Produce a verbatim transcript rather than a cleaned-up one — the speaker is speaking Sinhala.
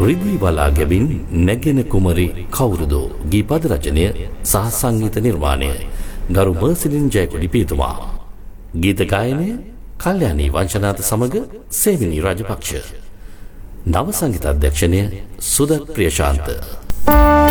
රිදී බලා ගැබින් නැගෙන කුමරි කවුරුද ගීපද රචනය සහ සංගීත නිර්මාණය ගරු මර්සිලින් ජයකොඩි පියතුමා. ගීත ගායනය කල්යාණී වංශනාත සමග සේවිනී රාජපක්ෂ. නව සංගීත අධ්‍යක්ෂණය සුදත් ප්‍රියශාන්ත.